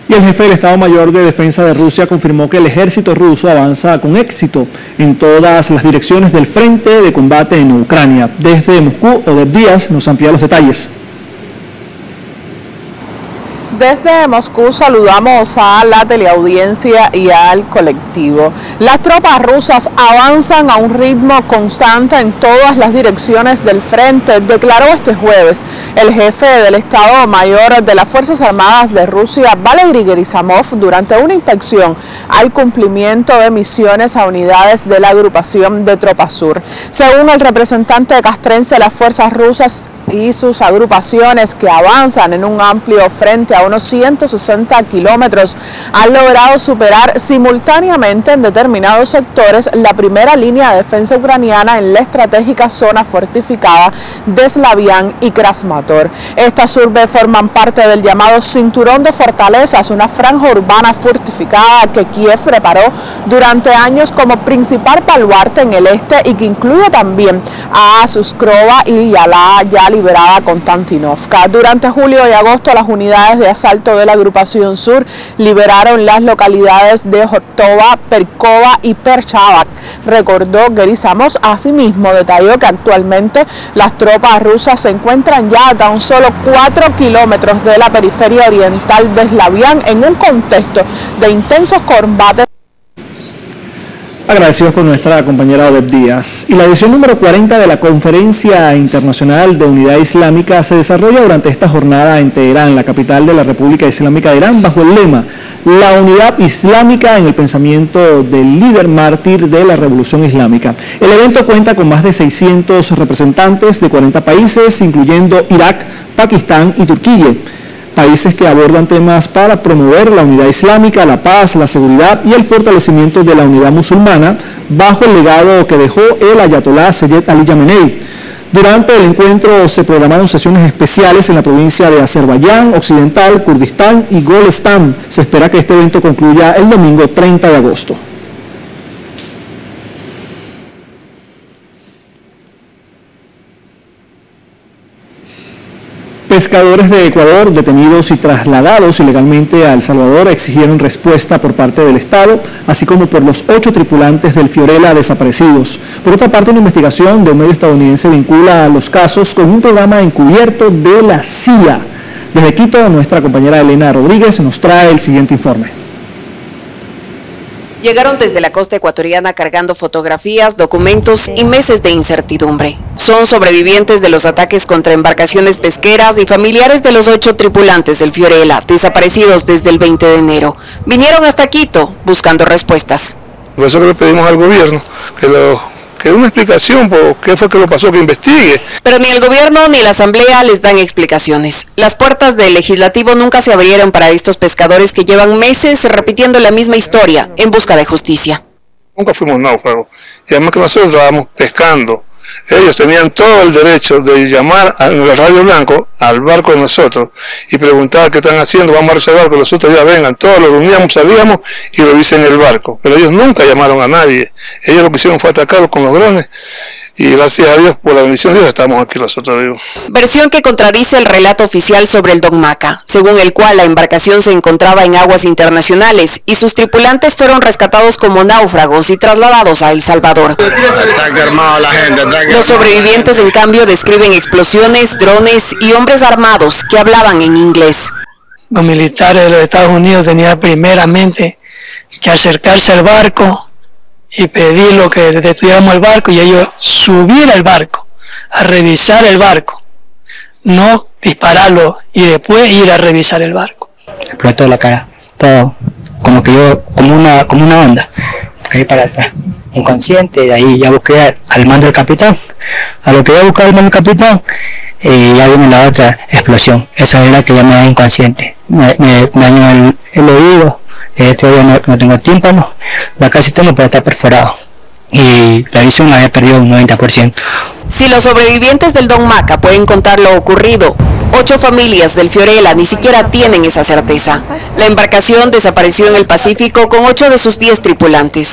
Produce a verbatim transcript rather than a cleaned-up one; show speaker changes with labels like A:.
A: Y el jefe del Estado Mayor de Defensa de Rusia confirmó que el ejército ruso avanza con éxito en todas las direcciones del frente de combate en Ucrania. Desde Moscú, Odette Díaz nos amplía los detalles.
B: Desde Moscú saludamos a la teleaudiencia y al colectivo. Las tropas rusas avanzan a un ritmo constante en todas las direcciones del frente, declaró este jueves el jefe del Estado Mayor de las Fuerzas Armadas de Rusia, Valery Gerasimov, durante una inspección al cumplimiento de misiones a unidades de la agrupación de Tropas Sur. Según el representante castrense, las fuerzas rusas y sus agrupaciones que avanzan en un amplio frente a unos ciento sesenta kilómetros han logrado superar simultáneamente en determinados sectores la primera línea de defensa ucraniana en la estratégica zona fortificada de Slaviansk y Krasmator. Estas urbes forman parte del llamado Cinturón de Fortalezas, una franja urbana fortificada que Kiev preparó durante años como principal baluarte en el este y que incluye también a Suskrova y Yala, ya liberada Konstantinovka. Durante julio y agosto, las unidades de asalto de la agrupación sur liberaron las localidades de Hortova, Perkova y Perchavak, recordó Gerasimov. Asimismo, detalló que actualmente las tropas rusas se encuentran ya a tan solo cuatro kilómetros de la periferia oriental de Slaviansk en un contexto de intensos combates.
A: Agradecidos con nuestra compañera Odette Díaz. Y la edición número cuarenta de la Conferencia Internacional de Unidad Islámica se desarrolla durante esta jornada en Teherán, la capital de la República Islámica de Irán, bajo el lema La unidad islámica en el pensamiento del líder mártir de la Revolución Islámica. El evento cuenta con más de seiscientos representantes de cuarenta países, incluyendo Irak, Pakistán y Turquía. Países que abordan temas para promover la unidad islámica, la paz, la seguridad y el fortalecimiento de la unidad musulmana bajo el legado que dejó el ayatolá Seyed Ali Khamenei. Durante el encuentro se programaron sesiones especiales en la provincia de Azerbaiyán Occidental, Kurdistán y Golestán. Se espera que este evento concluya el domingo treinta de agosto. Pescadores de Ecuador detenidos y trasladados ilegalmente a El Salvador exigieron respuesta por parte del Estado, así como por los ocho tripulantes del Fiorella desaparecidos. Por otra parte, una investigación de un medio estadounidense vincula a los casos con un programa encubierto de la C I A. Desde Quito, nuestra compañera Elena Rodríguez nos trae el siguiente informe.
C: Llegaron desde la costa ecuatoriana cargando fotografías, documentos y meses de incertidumbre. Son sobrevivientes de los ataques contra embarcaciones pesqueras y familiares de los ocho tripulantes del Fiorella, desaparecidos desde el veinte de enero. Vinieron hasta Quito buscando respuestas.
D: Por eso que le pedimos al gobierno que lo... que dé una explicación por qué fue que lo pasó, que investigue.
C: Pero ni el gobierno ni la asamblea les dan explicaciones. Las puertas del legislativo nunca se abrieron para estos pescadores que llevan meses repitiendo la misma historia en busca de justicia.
D: Nunca fuimos náufragos, y además que nosotros estábamos pescando. Ellos tenían todo el derecho de llamar a la Radio Blanco, al barco de nosotros, y preguntar qué están haciendo, vamos a reservar que los otros ya vengan. Todos lo reuníamos, salíamos y lo dicen en el barco. Pero ellos nunca llamaron a nadie. Ellos lo que hicieron fue atacarlos con los drones. Y gracias a Dios, por la bendición de Dios, estamos aquí nosotros vivos.
C: Versión que contradice el relato oficial sobre el Don Maca, según el cual la embarcación se encontraba en aguas internacionales y sus tripulantes fueron rescatados como náufragos y trasladados a El Salvador. Los sobrevivientes, en cambio, describen explosiones, drones y hombres armados que hablaban en inglés.
E: Los militares de los Estados Unidos tenían primeramente que acercarse al barco y pedir lo que detuviéramos el barco y ellos subir al barco, a revisar el barco, no dispararlo y después ir a revisar el barco.
F: Explotó la cara, todo, como que yo, como una, como una onda, caí para atrás, inconsciente, de ahí ya busqué al mando del capitán, a lo que ya buscaba el mando del capitán, y ya vino la otra explosión, esa era que ya me da inconsciente, me, me, me dañó el, el oído. Este día no, no tengo tímpano, la casi tengo para estar perforado y la visión la había perdido un noventa por ciento.
C: Si los sobrevivientes del Don Maca pueden contar lo ocurrido, ocho familias del Fiorella ni siquiera tienen esa certeza. La embarcación desapareció en el Pacífico con ocho de sus diez tripulantes.